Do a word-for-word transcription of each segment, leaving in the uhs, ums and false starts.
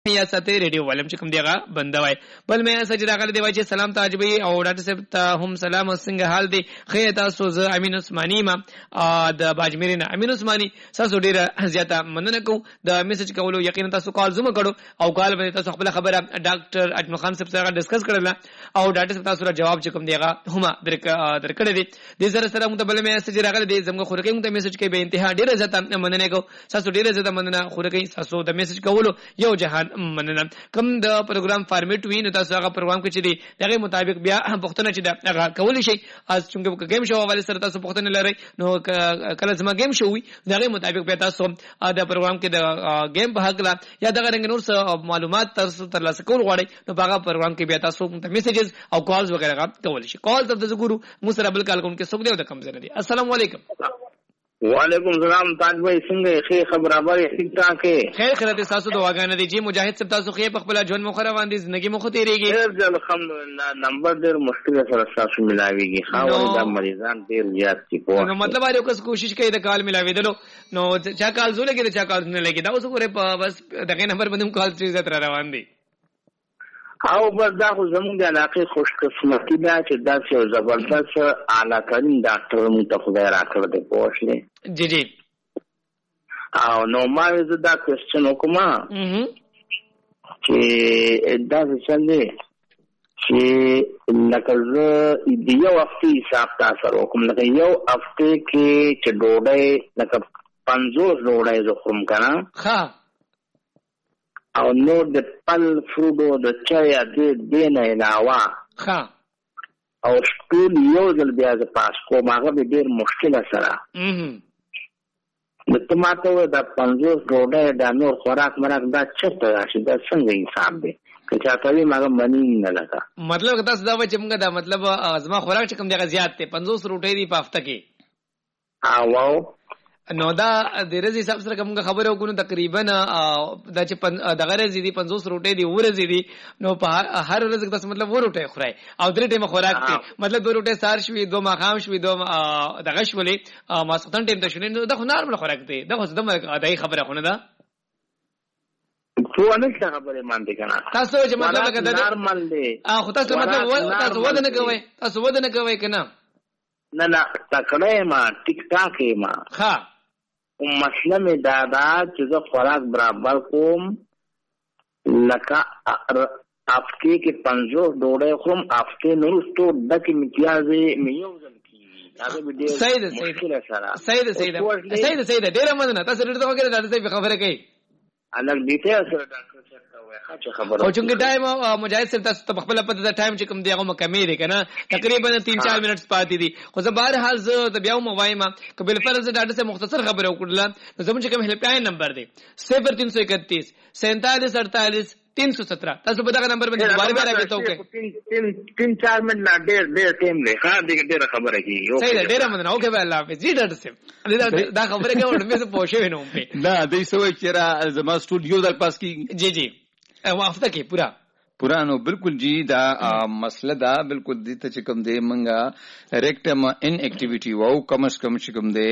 یا ساتي ریډیو والم چې کوم دیغه بندوي بل مې سجدا راغلی دی چې سلام تاجبي او ډاکټر صاحب ته هم سلام څنګه حال دی خیر تاسو زه امین عثماني ما د باجمیرنا امین عثماني تاسو ډیره زیاته مننه کوم د میسج کولو یقینا تاسو کال زما کړو او کال باندې تاسو خپل خبره ډاکټر اجمل خان صاحب سره ډیسکس کړل او ډاکټر صاحب تاسو را جواب چې کوم دیغه هم درک درکړی دی د سره سره مت بل مې سجدا راغلی دی زموږ خورکې مت میسج کوي به انتها ډیره زیاته مننه کوم تاسو ډیره زیاته مننه خورکې تاسو د میسج کولو یو جهان مننه کوم د پروګرام فارمیټ وی نو تاسو هغه پروګرام کې چې دی دغه مطابق بیا پښتنه چې دا هغه کولی شي از څنګه گیم شو حواله سره تاسو پښتنه لري نو کله زما گیم شو وي دغه مطابق بیا تاسو دا پروګرام کې د گیم په حق لا یا دغه رنګ نور معلومات تاسو ترلاسه کول غواړئ نو هغه پروګرام کې بیا تاسو میسجز او کالز وغیرہ کولی شي کال ته د ګورو مسرابل کال کوم کې څوک دی د کم زنه دي السلام علیکم وعلیکم السلام تاج بھائی څنګه خیر خبر خبر ٹھیک ٹھاک ہے خیر خیرت تاسو دعاګانې دي جی مجاهد صاحب تاسو خیر په خپل ژوند مخره باندې ژوندۍ مخ تیریږي خیر الحمدلله نمبر ډیر مشکل سره تاسو ملاويږي خاورې د مریضان ډیر زیات دي په نو مطلب اړ یو کس کوشش کوي د کال ملاويدلو نو چا کال زول کې چا کال نه لګي دا اوس ګوره بس دغه نمبر باندې کال چې زت را روان دي او بس دا خو زموږ د علاقې خوش قسمتي ده چې داسې یو زبردست اعلیترین ډاکټر مو ته خدای راکړی دی پوه شوې جی جی او نو ما زه دا کوېسچن وکړم چې داسې چل دی چې لکه زه د یو هفتې حساب تا سره وکړم لکه یو هفتې کې چې ډوډۍ لکه پنځوس ډوډۍ زه خورم که نه ښه او نو د پل فروډو د چای د دې نه علاوه ښه او ټول یو ځل بیا زه پاس کوم هغه به ډېر مشکله سره نو ته ما ته ووایه دا پنځوس ډوډۍ دا نور خوراک مراک دا چېرته راشي دا څنګه حساب دی که چاته وي هغه مني نه لکه مطلب که تاسو دا وایئ چې موږ دا مطلب زما خوراک چې کوم دی هغه زیات دی پنځوس روټۍ دي په هفته کې او او نو دا د ورځې حساب سره کومه خبره وکړو تقریبا دا چې دغه ورځې دي پنځوس روټۍ دي ورځې دي نو په هر ورځ کې تاسو مطلب و روټۍ خورئ او درې ټیمه خوراک دی مطلب دوه روټۍ سهار شوي دوه ماښام شوي دوه دغه شولې ماسختن ټیم ته شولې نو دا خو نارمل خوراک دی دا خو دغه ادایي خبره خو نه ده څو نشته خبرې مانده که نه تاسو چې مطلب که نارمل دی خو تاسو مطلب تاسو وده نه کوئ تاسو وده نه کوئ که نه نه نه تکړه یم ټیک ټاک یم ښه مسله مې دا ده چې زه خوراک برابر کوم لکه هفتې کې پنځوس ډوډۍ خورم هفتې نه وروستو ډکې مې پیازې مې یو ځل کېږي هغه مې ډېر مشکله سره صحیح ده صحیح ده صحیح ده صحیح ده ډېره مننه تاسو ډېر څه وکړئ ډاکټر صاحب خبره کوي الګ ډیټیل سره ډاکټر صاحب ته وایي ښه خبره او چونکې ټایم مجاهد صاحب تاسو ته په خپله پته ده ټایم چې کوم دی هغه مکمل دی که نه تقریبا تین چار منټس پاتې دي خو زه بهرحال زه د بیا هم وایم که بالفرض زه ډاکټر صاحب مختصر خبره وکړله نو زموږ چې کوم هیلپ لاین نمبر دی صفر تین سو اکتیس سینتالیس اڑتالیس تین سو سترہ تاسو په دغه نمبر باندې دوباره بیا رابطه وکړئ تین چار منټ نه ډېر ډېر ټایم دی ښه ډېره خبره کېږي صحیح ده ډېره مننه اوکې بای الله حافظ جی ډاکټر صاحب دا خبره کوي وړاندې زه پوه شوی نه وم پې نه دوی څه وایي چې را زما سټوډیو در پاس کېږي جی جی هفته کې پورا پورا نو بالکل جی دا مسله دا بالکل دې ته چې کوم دی منګه ریکټم ان اکټیویټي وو کم از کم چې کوم دی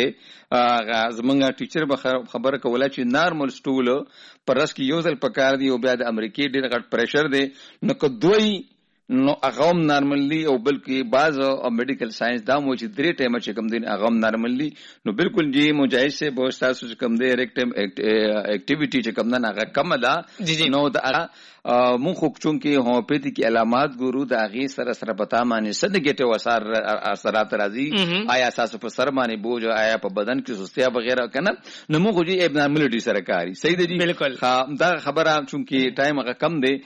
زمونږ ټیچر به خبره کوله چې نارمل سټول پر ورځ کې یو ځل پکار دی او بیا د امریکې ډېر غټ پریشر دی نو که دوی نو هغه هم نارملي او بلکې بعض میډیکل ساينس دا مو چې درې ټایمه چې کوم دی هغه هم نارملي نو بالکل جی مجاهد سے به تاسو چې کوم دی ریکټم اکټیویټي چې کوم نه هغه کم ده نو دا مون خو چونکې هومیوپیتیک علامات ګورو د هغې سره سره پتا باندې څه نیګیټیو اثر اثرات راځي آیا ستاسو په سر باندې بوج آیا په بدن کې سستیا وغیرہ که نه نو موږ خو جی ابنارملټي سره کاري صحیح ده جی بالکل دا خبره چونکې ټایم هغه کم دی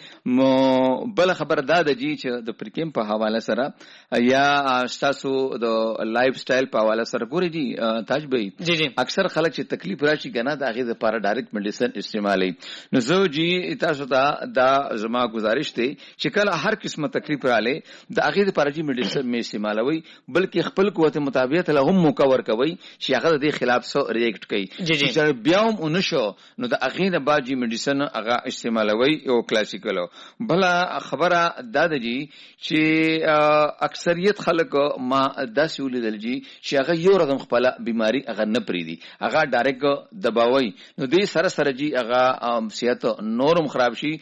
بله خبره دا ده جي چې د پرکیم په حواله سره یا ستاسو د لایف سټایل په حواله سره ګوري جی تاج بھائی اکثر خلک چې تکلیف راشي که نه د هغې دپاره ډایرکټ میډیسن استعمالوي نو زه جی تاسو ته دا زما گزارش دی چې کله هر قسمه تکلیف رالی د هغې دپاره چې میډیسن مې استعمالوي بلکې خپل قوت مطابقت له هم مکور کوئ چې هغه د دې خلاف څه ریاکټ کوي چې بیا هم ونه شو نو د هغې نه بعد چې میډیسن هغه استعمالوي یو کلاسیکلو بله خبره دا ده جی چې اکثریت خلک ما داسې ولیدل جی چې هغه یو رقم خپل بیماری هغه نه پریدي هغه ډایرکټ دباوي نو دې سره سره جی هغه صحت نورم خراب شي